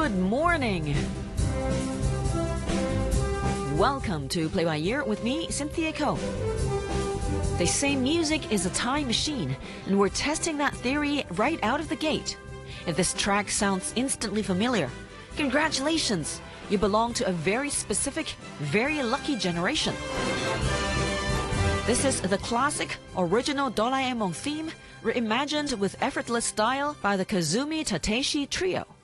Good morning. Welcome to Play by Ear with me, Cynthia Ko. They say music is a time machine, and we're testing that theory right out of the gate. If this track sounds instantly familiar, congratulations! You belong to a very specific, very lucky generation. This is the classic, original Doraemon theme, reimagined with effortless style by the Kazumi Tateishi Trio.